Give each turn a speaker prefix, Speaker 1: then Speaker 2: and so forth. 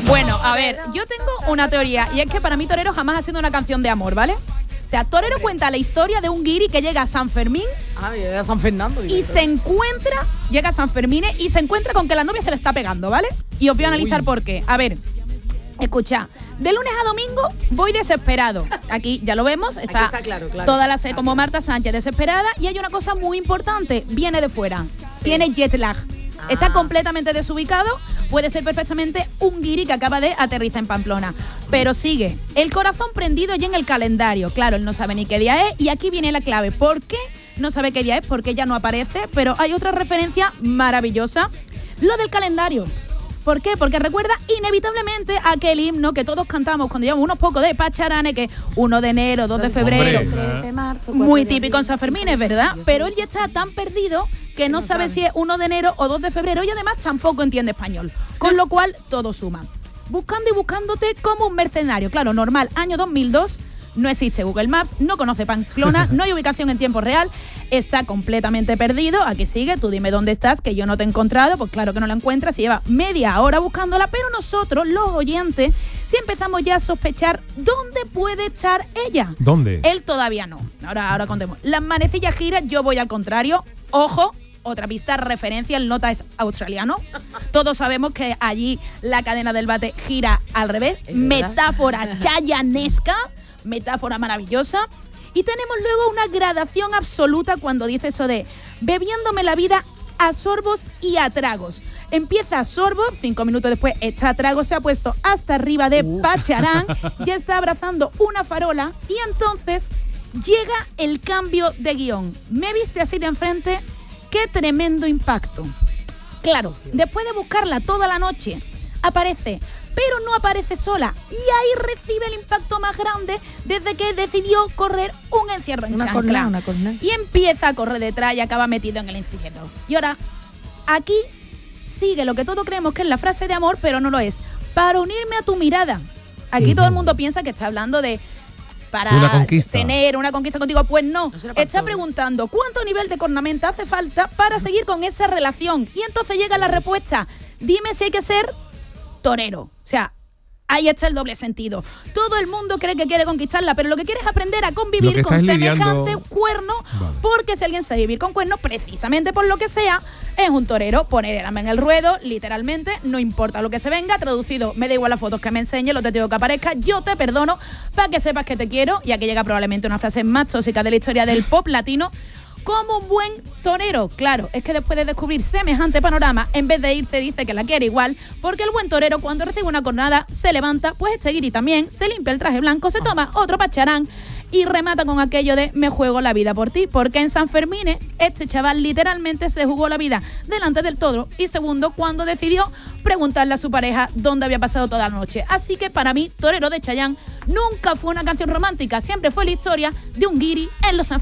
Speaker 1: Bueno, a ver, yo tengo una teoría y es que para mí Torero jamás ha sido una canción de amor, ¿vale? O sea, Torero cuenta la historia de un guiri que llega a San Fermín
Speaker 2: llega a San Fernando
Speaker 1: y se encuentra, llega a San Fermín y se encuentra con que la novia se le está pegando, ¿vale? Y os voy a analizar por qué. A ver, escucha, de lunes a domingo voy desesperado. Aquí ya lo vemos, está
Speaker 2: claro.
Speaker 1: toda la serie como Marta Sánchez desesperada y hay una cosa muy importante, viene de fuera, tiene jet lag. Está completamente desubicado, puede ser perfectamente un guiri que acaba de aterrizar en Pamplona. Pero sigue, el corazón prendido ya en el calendario. Claro, él no sabe ni qué día es y aquí viene la clave. ¿Por qué no sabe qué día es? Porque ya no aparece, pero hay otra referencia maravillosa, lo del calendario. ¿Por qué? Porque recuerda inevitablemente aquel himno que todos cantamos cuando llevamos unos pocos de pacharane, que 1 de enero, 2 de febrero, 3 de marzo, muy típico en San Fermín, es verdad, pero él ya está tan perdido que no sabe si es 1 de enero o 2 de febrero y además tampoco entiende español, con lo cual todo suma. Buscando y buscándote como un mercenario, claro, normal, año 2002, no existe Google Maps, no conoce Pamplona, no hay ubicación en tiempo real, está completamente perdido. Aquí sigue, tú dime dónde estás, que yo no te he encontrado. Pues claro que no la encuentras, se lleva media hora buscándola, pero nosotros, los oyentes, sí empezamos ya a sospechar dónde puede estar ella.
Speaker 3: ¿Dónde?
Speaker 1: Él todavía no. Ahora contemos. Las manecillas giran, yo voy al contrario. Ojo, otra pista, referencia, el nota es australiano. Todos sabemos que allí la cadena del bate gira al revés. Metáfora chayanesca. Metáfora maravillosa. Y tenemos luego una gradación absoluta cuando dice eso de bebiéndome la vida a sorbos y a tragos. Empieza a sorbos, 5 minutos después está a tragos, se ha puesto hasta arriba de pacharán, ya está abrazando una farola y entonces llega el cambio de guión. Me viste así de enfrente, qué tremendo impacto. Claro, después de buscarla toda la noche, aparece, pero no aparece sola. Y ahí recibe el impacto más grande desde que decidió correr un encierro en chancla. Y empieza a correr detrás y acaba metido en el encierro. Y ahora, aquí sigue lo que todos creemos que es la frase de amor, pero no lo es. Para unirme a tu mirada. Aquí todo el mundo piensa que está hablando de para tener una conquista contigo. Pues no, está preguntando cuánto nivel de cornamenta hace falta para seguir con esa relación. Y entonces llega la respuesta, dime si hay que ser torero. O sea, ahí está el doble sentido. Todo el mundo cree que quiere conquistarla, pero lo que quiere es aprender a convivir con semejante cuerno, porque si alguien sabe vivir con cuernos, precisamente por lo que sea, es un torero. Poner el alma en el ruedo, literalmente, no importa lo que se venga, traducido, me da igual las fotos que me enseñe, lo te digo que aparezca, yo te perdono, para que sepas que te quiero. Y aquí llega probablemente una frase más tóxica de la historia del pop latino. Como un buen torero, claro, es que después de descubrir semejante panorama, en vez de irte dice que la quiere igual, porque el buen torero cuando recibe una cornada se levanta, pues este guiri también, se limpia el traje blanco, se toma otro pacharán y remata con aquello de me juego la vida por ti, porque en San Fermín este chaval literalmente se jugó la vida delante del toro y segundo cuando decidió preguntarle a su pareja dónde había pasado toda la noche. Así que para mí, Torero de Chayanne nunca fue una canción romántica, siempre fue la historia de un guiri en los San